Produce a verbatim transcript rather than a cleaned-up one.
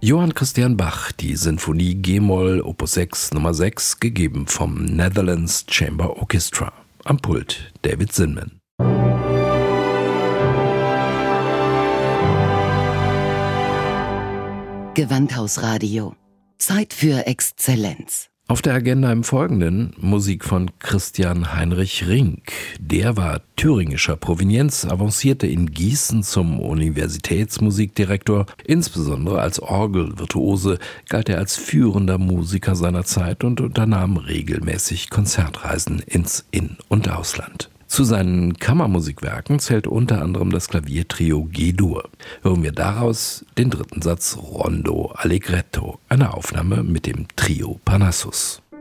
Johann Christian Bach, die Sinfonie G-Moll Opus sechs Nummer sechs, gegeben vom Netherlands Chamber Orchestra. Am Pult David Zinman. Gewandhausradio. Zeit für Exzellenz. Auf der Agenda im Folgenden Musik von Christian Heinrich Rinck. Der war thüringischer Provenienz, avancierte in Gießen zum Universitätsmusikdirektor. Insbesondere als Orgelvirtuose galt er als führender Musiker seiner Zeit und unternahm regelmäßig Konzertreisen ins In- und Ausland. Zu seinen Kammermusikwerken zählt unter anderem das Klaviertrio G-Dur. Hören wir daraus den dritten Satz Rondo Allegretto, eine Aufnahme mit dem Trio Parnassus.